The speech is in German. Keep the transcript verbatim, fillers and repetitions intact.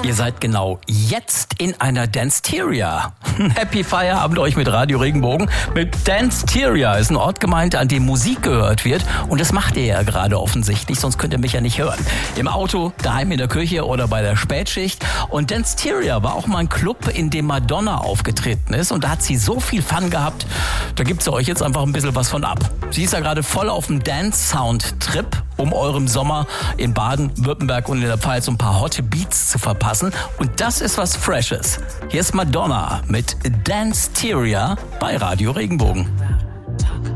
Ihr seid genau jetzt in einer Danceteria. Happy Feierabend euch mit Radio Regenbogen. Mit Danceteria ist ein Ort gemeint, an dem Musik gehört wird. Und das macht ihr ja gerade offensichtlich, sonst könnt ihr mich ja nicht hören. Im Auto, daheim in der Küche oder bei der Spätschicht. Und Danceteria war auch mal ein Club, in dem Madonna aufgetreten ist. Und da hat sie so viel Fun gehabt, da gibt sie euch jetzt einfach ein bisschen was von ab. Sie ist ja gerade voll auf dem Dance-Sound-Trip, um eurem Sommer in Baden-Württemberg und in der Pfalz ein paar hotte Beats zu verpassen. Und das ist was Freshes. Hier ist Madonna mit Danceteria bei Radio Regenbogen.